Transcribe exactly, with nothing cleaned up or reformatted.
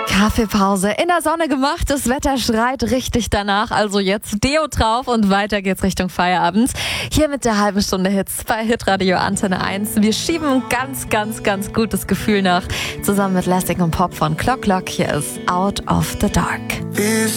Kaffeepause in der Sonne gemacht, das Wetter schreit richtig danach, also jetzt Deo drauf und weiter geht's Richtung Feierabend. Hier mit der halben Stunde Hits bei Hitradio Antenne eins. Wir schieben ein ganz, ganz, ganz gutes Gefühl nach, zusammen mit Lessig und Pop von Clock Clock. Hier ist Out of the Dark.